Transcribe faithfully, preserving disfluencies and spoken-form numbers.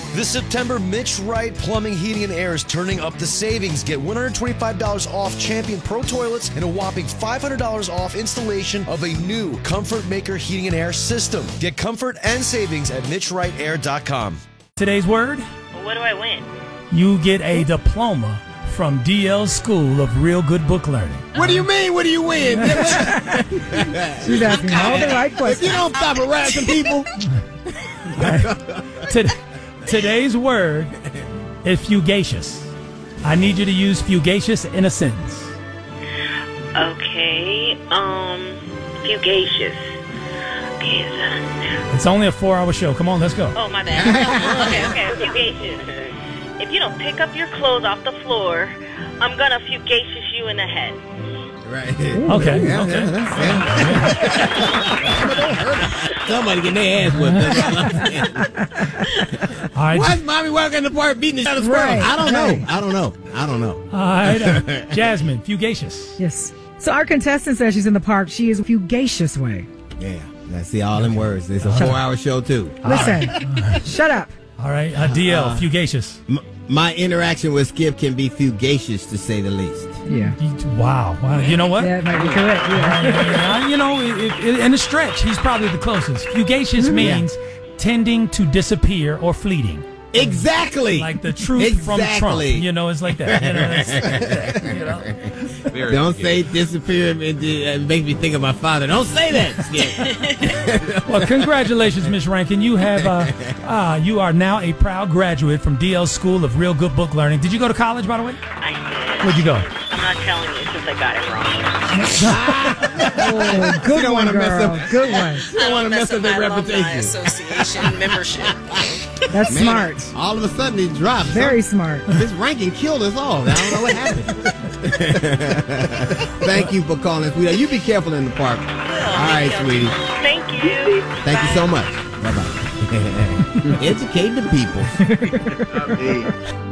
This September, Mitch Wright Plumbing, Heating, and Air is turning up the savings. Get one hundred twenty-five dollars off Champion Pro Toilets and a whopping five hundred dollars off installation of a new Comfort Maker Heating and Air system. Get comfort and savings at mitch wright air dot com. Today's word? Well, what do I win? You get a diploma from D L School of Real Good Book Learning. What do you mean? What do you win? She's asking all the right questions. If you don't stop harassing people. Tod- Today's word is fugacious. I need you to use fugacious in a sentence. Okay, um, fugacious. Okay, is that... It's only a four-hour show. Come on, let's go. Oh, my bad. okay, okay, fugacious. If you don't pick up your clothes off the floor, I'm gonna fugacious you in the head. Right. Okay, Yeah, okay. yeah, yeah. Somebody get their ass whipped. All right. Why's mommy walking in the park beating the shit out of squirrels? Right, I don't right. know. I don't know. I don't know. All right. Uh, Jasmine, fugacious. Yes. So our contestant says she's in the park. She is fugacious way. Yeah. I see all them words. It's a four-hour show, too. Listen, shut up. All right. Uh, D L, Uh, fugacious. M- my interaction with Skip can be fugacious, to say the least. Yeah. Wow. Wow. You know what? That might be correct. Yeah. Uh, you know, it, it, in a stretch, he's probably the closest. Fugacious means tending to disappear or fleeting. Exactly. Like the truth from Trump. Exactly. You know, it's like that. You know, that's, you know. Very Don't good. say disappear. It, it makes me think of my father. Don't say that, Skip. Well, congratulations, Miss Rankin. You have, uh, uh, you are now a proud graduate from D L School of Real Good Book Learning. Did you go to college, by the way? I did. Where'd you go? I'm not telling you since I got it wrong. Oh, good don't one, wanna mess girl. up- Good one. You don't want to mess up their my alumni reputation. association membership. That's Man, smart. All of a sudden, it dropped. Very smart. This ranking killed us all. I don't know what happened. Thank you for calling, sweetie. You be careful in the park. All right, sweetie. Thank you. Thank you so much. Bye-bye. Educate the people.